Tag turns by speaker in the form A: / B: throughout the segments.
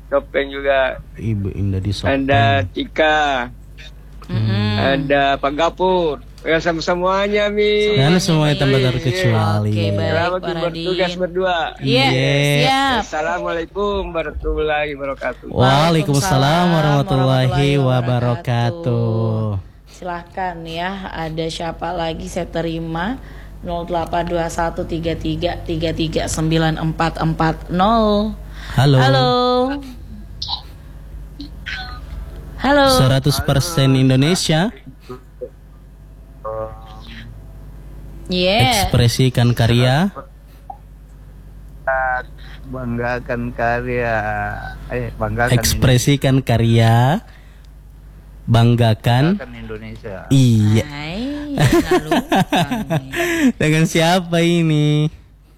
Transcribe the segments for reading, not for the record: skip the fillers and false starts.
A: Topeng juga.
B: Ibu Indah di Sopeng.
A: Ada Tika. Ada Pak Gapur. Ya semuanya Mi.
B: Dan semuanya tanpa terkecuali.
C: Oke, baik,
A: Selamat
C: Pak
A: bertugas
C: Radin.
A: berdua.
C: Iya, siap.
A: Assalamualaikum warahmatullahi wabarakatuh.
B: Waalaikumsalam warahmatullahi wabarakatuh.
C: Silahkan ya, ada siapa lagi saya terima 082133339440.
B: Halo.
C: Halo. Halo.
B: 100% Indonesia.
C: Yeah.
B: Ekspresikan karya.
D: Banggakan karya. Banggakan
B: Ekspresikan karya. Banggakan
D: Indonesia.
B: Iya.
C: Hai, lalu kami.
B: Dengan siapa ini?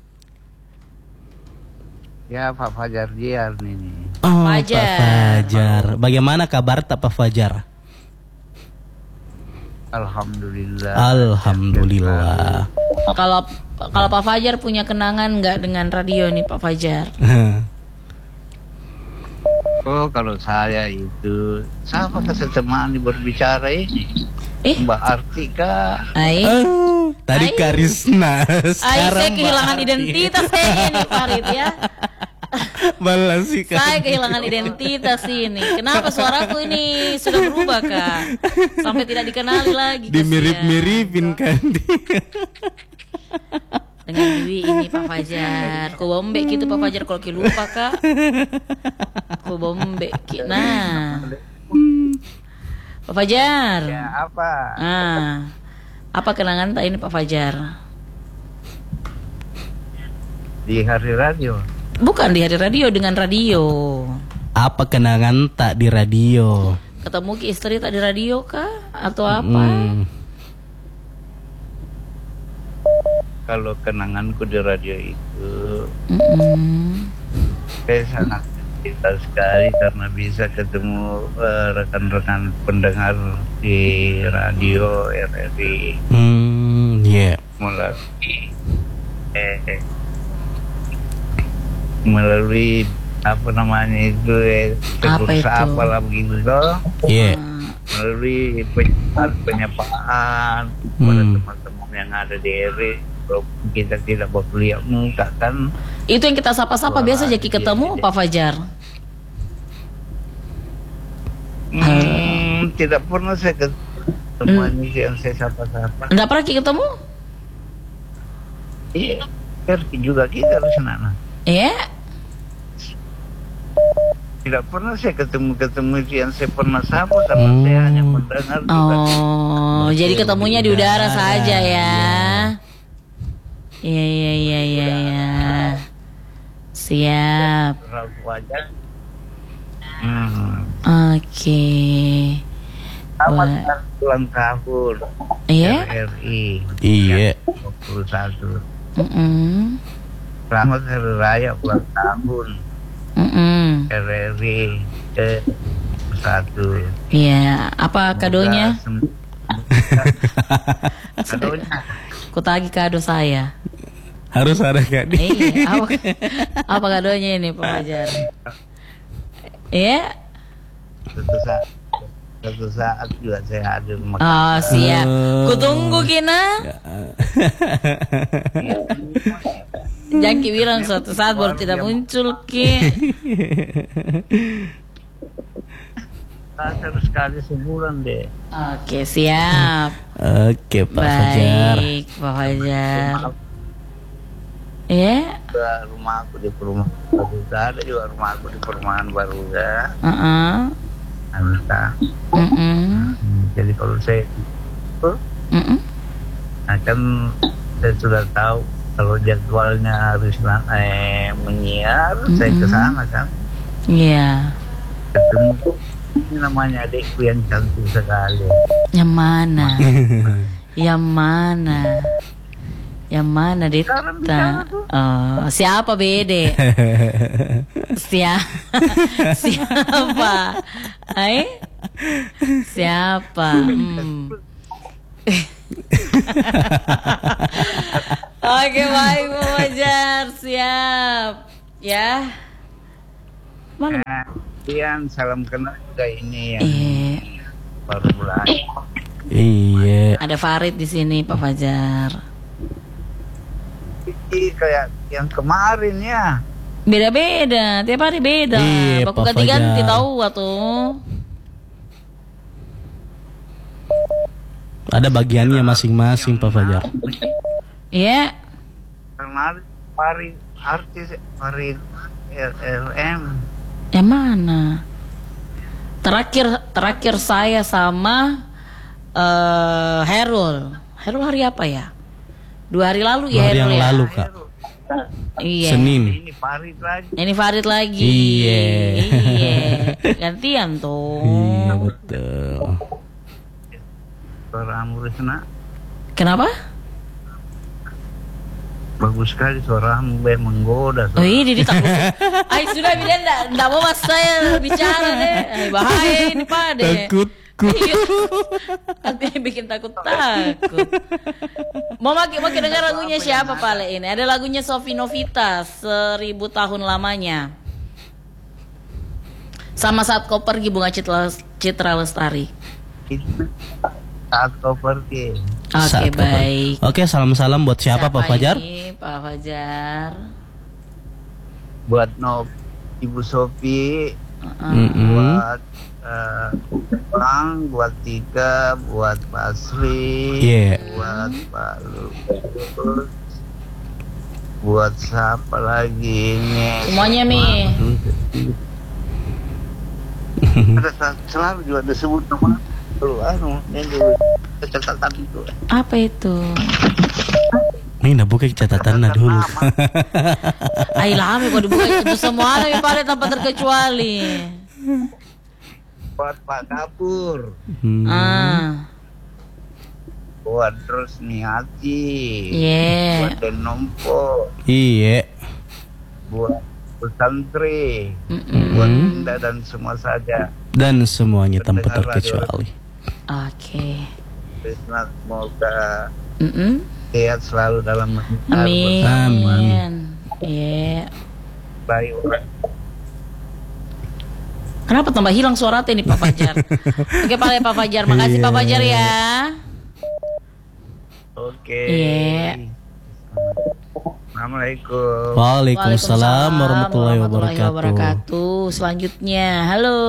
D: Ya Pak Fajar Diar ini.
B: Oh,
C: Fajar.
B: Pak Fajar. Bagaimana kabar Pak Fajar?
D: Alhamdulillah.
B: Alhamdulillah.
C: Kalau Pak Fajar punya kenangan nggak dengan radio nih Pak Fajar?
D: Oh kalau saya itu sama kesetemani berbicara ini. Mbak Artika.
B: Tadi Karisna.
C: Saya kehilangan identitas saya ini Farid ya.
B: Balas sih kan.
C: Saya kehilangan identitas ini. Kenapa suaraku ini sudah berubah Kak? Sampai tidak dikenali lagi.
B: Dimirip-miripin kan.
C: Dengan Dewi ini Pak Fajar. Ku bombe gitu Pak Fajar kalau ki lupa Kak. Ku bombe ki. Nah. Pak Fajar.
D: Ya apa?
C: Apa kenangan tak ini Pak Fajar?
D: Di hari radio.
C: Bukan di hari radio, dengan radio.
B: Apa kenangan tak di radio?
C: Ketemu ki istri tak di radio kah? Atau apa?
D: Kalau kenanganku di radio itu, saya sangat cinta sekali karena bisa ketemu rekan-rekan pendengar di radio RRI. Melalui apa namanya itu apalah begitu toh. Melalui penyapaan pada teman-teman yang ada di RRI. Kalau kita tidak berkuliah muka kan.
C: Itu yang kita sapa-sapa biasa Jaki ketemu Pak Fajar.
D: Tidak pernah saya ketemu yang saya sapa-sapa.
C: Enggak pernah ketemu?
D: Iya, juga kita harus sana.
C: Iya.
D: Tidak pernah saya ketemu yang saya pernah sapa sama saya hanya mendengar.
C: Oh, jadi ketemunya di udara saja ya. Iya. Siap. Oke.
D: Selamat ulang tahun.
C: Iya.
D: RRI.
B: Iya.
D: 21. Selamat hari raya ulang tahun. RRI ke 1.
C: Iya. Apa kadonya?
D: Kadonya.
C: Ku tagih kado saya.
B: Harus ada Kak.
C: Iya. Apa kadonya ini Pak Fajar? Iya.
D: Suatu saat juga saya hadir.
C: Oh siap. Kutunggu Kina. Jaki bilang suatu saat baru tidak muncul Ki.
D: Terus sekali sebulan deh.
C: Oke siap.
B: Oke Pak Fajar.
C: Baik Pak Fajar. Iya.
D: Rumah aku di perumahan baru, ada juga rumah aku di perumahan baru ya. Jadi kalau saya kan saya sudah tahu kalau jadwalnya harus menyiar, saya ke sana kan.
C: Iya.
D: Ketemu ini namanya adikku yang cantik sekali.
C: Yang mana? Yang mana? Yang mana Dita? Oh, siapa Bede? Siapa? Siapa? Oke baik Pak Fajar, siap ya. malam.
D: Ian, salam kenal juga ini yang
C: Iya.
D: baru mulai.
B: Iya.
C: Ada Farid di sini, Pak Fajar.
D: Ini kayak yang kemarin ya.
C: Beda-beda, tiap hari beda.
B: Iya,
C: Baku
B: Pak
C: ganti-ganti
B: Fajar.
C: tahu tuh.
B: Ada bagiannya masing-masing Pak Fajar.
C: Iya.
D: Kemarin Farid artis Farid LLM.
C: Yang mana? Terakhir saya sama Herul. Herul hari apa ya? 2 hari lalu ya
B: Hari
C: Herul
B: yang
C: ya.
B: lalu Kak.
C: Iya.
B: Senin.
D: Ini Farid lagi.
C: Ini Farid lagi.
B: Iya.
C: Iya. Gantian tuh.
B: Iya betul.
D: Suara Amrisna
C: Kenapa?
D: bagus sekali suaramu, be menggoda.
C: Oh iya, Didi takut. Ay, sudah bilang enggak mau mas saya bicara deh. Ay, bahaya ini Pak deh.
B: Takut.
C: Iya. Nanti bikin takut. Mau dengar lagunya siapa Pak Le ini? Ada lagunya Sofi Novita, 1000 tahun lamanya. Sama Saat Kau Pergi, Bunga Citra Lestari.
D: Saat kau pergi.
C: Oke,
B: Saat Kau
C: baik.
B: Oke, salam-salam buat siapa Pak Fajar?
C: Ini, Pak Fajar.
D: Buat Ibu Sofi, buat Bang, buat Tika, buat Basri,
B: Iya.
D: buat Pak Lukas, buat siapa lagi ini?
C: Semuanya Mi.
D: Ada selalu juga disebut nama lu yang dulu catatan itu.
C: Apa itu?
B: Ini buka catatan dulu.
C: Ay lama kok dibuka itu semua Mi Pak Le tanpa terkecuali.
D: Buat Pak Kapur, buat terus Niati,
C: Iya.
D: buat Denompo,
B: Iya.
D: buat pesantri, buat Indah dan semua saja.
B: Dan semuanya tanpa
D: Pendengar
B: terkecuali.
C: Oke.
D: Krisna, semoga
C: Mm-mm.
D: sehat selalu dalam mendengar
C: Amin.
D: bersama.
C: Iya.
D: Baik orang.
C: Kenapa tambah hilang suara ini Pak Fajar? Oke Pak Fajar, makasih Pak Fajar ya.
D: Oke.
C: Iya.
D: Assalamualaikum.
B: Waalaikumsalam warahmatullahi wabarakatuh.
C: Selanjutnya, halo.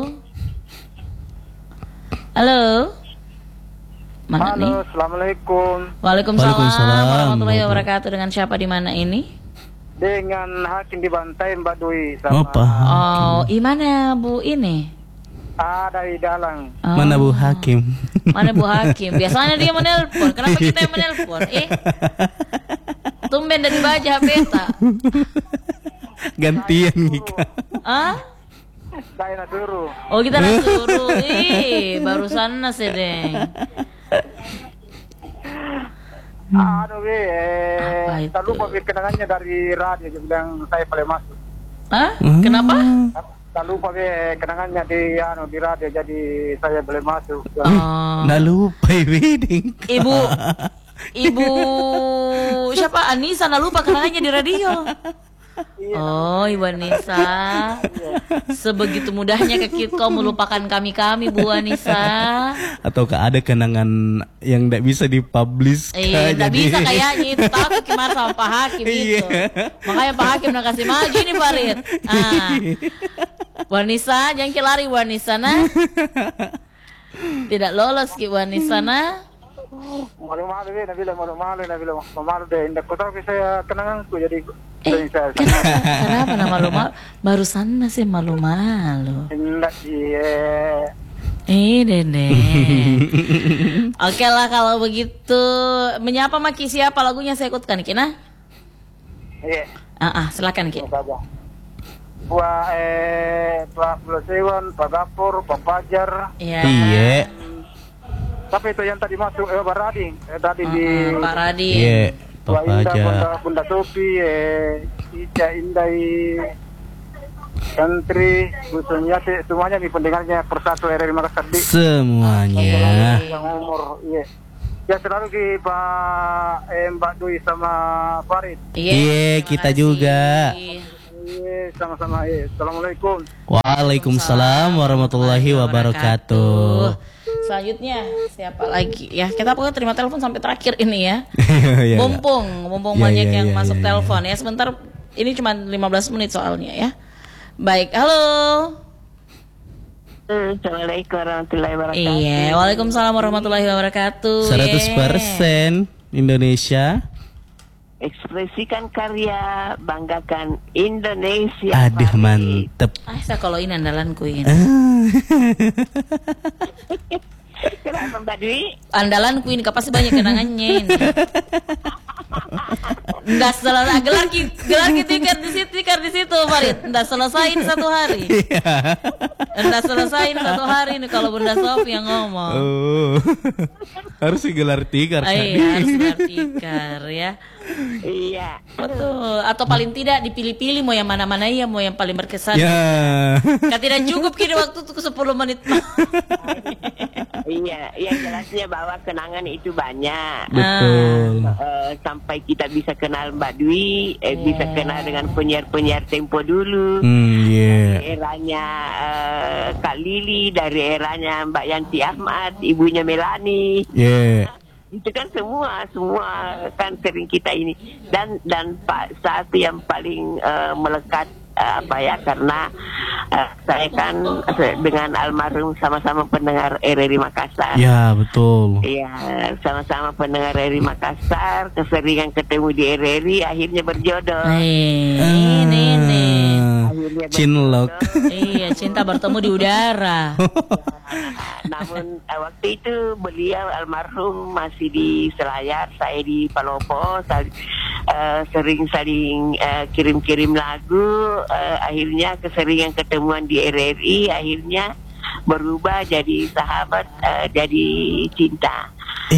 C: Halo. Mana nih?
E: Assalamualaikum.
C: Waalaikumsalam
B: Waalaikumsalam.
C: warahmatullahi wabarakatuh. Dengan siapa di mana ini?
E: Dengan Hakim dibantai Mbak Dwi sama
B: Oh, paham.
C: Oh, mana Bu ini?
E: dari Dalang.
C: Oh.
B: Mana Bu Hakim?
C: Mana Bu Hakim? Biasanya dia menelpon. Kenapa kita yang menelpon? Tumben dari baca HP tak?
B: Gantian Mika.
C: Ah?
E: Daerah Duru.
C: Oh kita nak suruh. Barusan nasi deh.
E: Aduh,
C: Apa itu?
E: tak lupa kenangannya dari radio dia bilang saya boleh masuk.
C: Hah? Kenapa?
E: Tak lupa kenangannya di radio jadi saya boleh masuk.
C: Oh.
B: Nggak lupa wedding.
C: Ibu siapa? Anissa, nggak lupa kenangannya di radio. Oh, Ibu Anissa. Sebegitu mudahnya kau melupakan kami Bu Anissa.
B: Ataukah ada kenangan yang tidak bisa dipublish?
C: Nggak bisa kayaknya itu takut gimana sama Pak Hakim itu. Makanya Pak Hakim udah kasih maju nih Farid. Bu Anissa, jangan lari Bu Anissa nah. Tidak lolos Bu Anissa nah.
E: Malu-malu malu deh. Indah kau tahu saya kenanganku jadi saya.
C: Kenapa nama malu-malu? Barusan masih malu-malu.
E: Indah
C: Dede. Oke lah kalau begitu. Menyapa Maki siapa lagunya saya ikutkan Kina?
E: Iya.
C: Silakan Ki.
E: Pak Bulasewan, Pak Gapur, Pak Fajar.
B: Iya.
E: Tapi itu yang tadi masuk Pak Rading. Tadi di
C: Pak Rading.
B: Iya. Pak
E: Pak Indah,
B: Fajar.
E: Bunda Sofi, Ica Indai, Santri, Bu Sunyati, semuanya nih pendengarnya persatu RRI Makassar di
B: Semuanya.
E: yang umur, iya. Ya selalu di Pak Mbak Dwi sama Farid.
B: Iya, kita juga.
E: Sama-sama. Assalamualaikum.
B: Waalaikumsalam warahmatullahi wabarakatuh.
C: Selanjutnya siapa lagi ya? Kita pokoknya terima telepon sampai terakhir ini ya.
B: Iya,
C: Mumpung
B: Iya,
C: banyak
B: iya,
C: yang
B: iya,
C: masuk
B: iya,
C: telepon ya. Sebentar, ini cuma 15 menit soalnya ya. Baik, halo.
F: Assalamualaikum warahmatullahi wabarakatuh.
C: Iya, waalaikumsalam warahmatullahi wabarakatuh.
B: 100% Indonesia.
F: Ekspresikan karya, banggakan Indonesia.
B: Aduh,
F: Pak.
B: mantep.
C: Saya kalau ini andalanku ini.
F: Kenapa Mbak Dwi?
C: Andalanku ini pasti banyak kenangannya ini. Nggak selesai gelar tikar di situ Farid. Nggak selesai satu hari. Nggak selesai satu hari ini kalau Bunda Sofi yang ngomong.
B: Oh. Harus gelar tikar.
C: Iya, harus gelar tikar ya.
F: Iya.
C: Betul. Atau paling tidak dipilih-pilih mau yang mana-mana ya, mau yang paling berkesan.
B: Ya.
C: Kan tidak cukup kini waktu itu 10 menit.
F: Iya, yang jelasnya bahwa kenangan itu banyak.
B: Betul.
F: Sampai kita bisa kenal Mbak Dwi, bisa kenal dengan penyiar-penyiar Tempo dulu.
B: Iya.
F: Eranya Kak Lili, dari eranya Mbak Yanti Ahmad, ibunya Melani.
B: Iya.
F: Itu kan semua kan sering kita ini, dan Pak, satu yang paling melekat karena saya kan dengan almarhum sama-sama pendengar RRI Makassar.
B: Ya, betul.
F: Iya, sama-sama pendengar RRI Makassar, keseringan ketemu di RRI, akhirnya berjodoh.
C: Ini.
F: Akhirnya
B: Cinlok.
C: Iya, cinta bertemu di udara.
F: Namun waktu itu beliau almarhum masih di Selayar, saya di Palopo, sering saling kirim-kirim lagu. Akhirnya keseringan ketemuan di RRI, akhirnya berubah jadi sahabat, jadi cinta.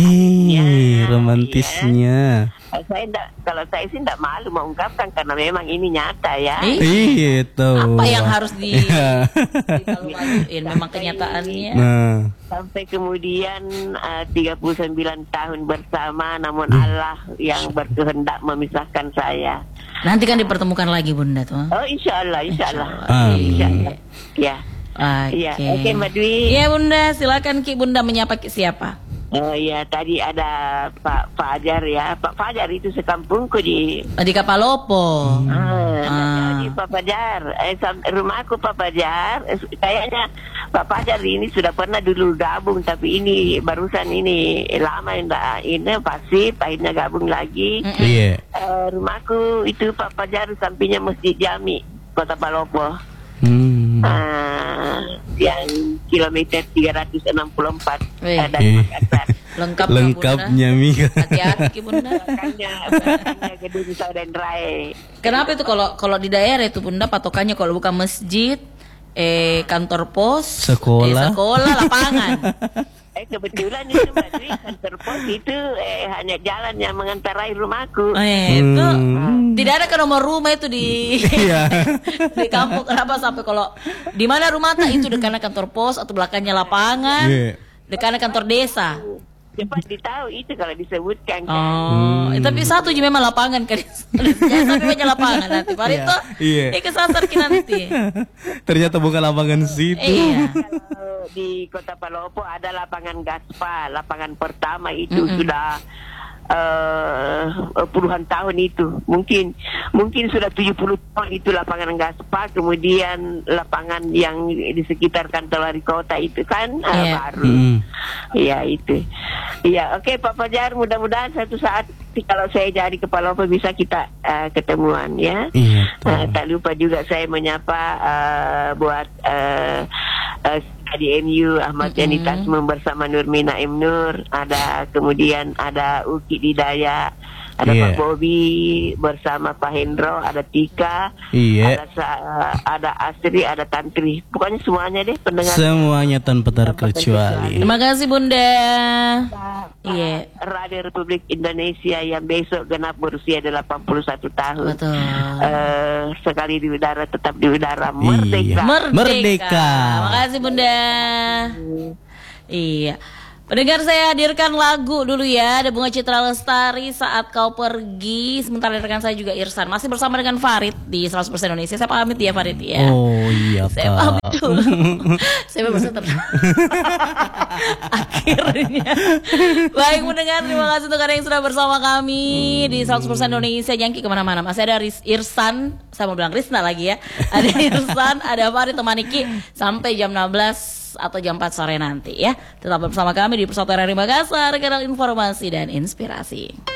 B: Romantisnya.
F: Kalau saya sih tidak malu mengungkapkan karena memang ini nyata ya.
B: Iya, tuh.
C: Apa yang harus dimaluin? Memang kenyataannya.
B: Nah.
F: Sampai kemudian 39 tahun bersama, namun Allah yang berkehendak memisahkan saya.
C: Nanti kan dipertemukan lagi Bunda tuh.
F: Oh, insya Allah.
B: Amin.
F: Insya Allah. Ya. Oke Mbak Dwi.
C: Iya Bunda, silakan Ki Bunda menyapa siapa?
F: Ya, tadi ada Pak Fajar ya. Pak Fajar itu sekampungku di
C: Kapalopo.
F: Jadi Pak Fajar, rumahku Pak Fajar. Kayaknya Pak Fajar ini sudah pernah dulu gabung, tapi ini barusan ini lama ini pasif, akhirnya gabung lagi.
B: Iya.
F: Rumahku itu Pak Fajar sampingnya Masjid Jami, Kota Palopo. Yang kilometer 364 dari Makassar.
B: Lengkapnya Mika.
C: Hati-hati Bunda.
F: Belakangnya gedung Sauden Rai.
C: Kenapa itu kalau di daerah itu Bunda patokannya kalau bukan masjid, kantor pos,
B: sekolah,
C: lapangan.
F: Kebetulan itu Mbak Dwi, kantor pos itu hanya jalan yang mengantarai rumahku.
C: Itu tidak ada ke nomor rumah itu di di kampung. Kenapa sampai kalau di mana rumah tak itu dekat kantor pos atau belakangnya lapangan, dekat kantor desa.
F: Cepat ditahu itu kalau disebutkan kan.
C: Tapi satu aja memang lapangan kan. Tapi banyak lapangan nanti. Pak itu kesasar kita nanti.
B: Ternyata bukan lapangan situ.
C: Iya.
F: Di Kota Palopo ada lapangan Gaspal, lapangan pertama itu sudah puluhan tahun itu, mungkin sudah 70 tahun itu lapangan Gaspal. Kemudian lapangan yang di sekitar kantor wali kota itu kan baru. Iya itu. Iya, oke Pak Fajar, mudah-mudahan suatu saat kalau saya jadi kepala apa bisa kita ketemuan ya. Tak lupa juga saya menyapa buat di MU Ahmad Yani Tasmum bersama Nurmina M Nur, ada kemudian ada Uki Didaya, ada Pak Bobi bersama Pak Hendro, ada Tika, ada Astri, ada Tantri, pokoknya semuanya deh pendengar.
B: Semuanya tanpa terkecuali.
C: Terima kasih Bunda.
F: Radio Republik Indonesia yang besok genap berusia 81 tahun.
C: Betul.
F: Sekali di udara tetap di udara, merdeka.
B: Merdeka.
C: Terima kasih Bunda. Iya. Pendengar, saya hadirkan lagu dulu ya. Ada Bunga Citra Lestari, Saat Kau Pergi. Sementara rekan saya juga Irsan. Masih bersama dengan Farid di 100% Indonesia. Saya pamit ya Farid ya.
B: Oh iya Kak.
C: Saya pamit dulu. Saya bebas akhirnya. Baik mendengar, terima kasih untuk yang sudah bersama kami di 100% Indonesia. Jangan kemana-mana. Masih ada Irsan. Saya mau bilang Risna lagi ya. Ada Irsan, ada Farid temani Ki sampai jam 16 atau jam 4 sore nanti ya. Tetap bersama kami di Persatuan RRI Makassar, kanal informasi dan inspirasi.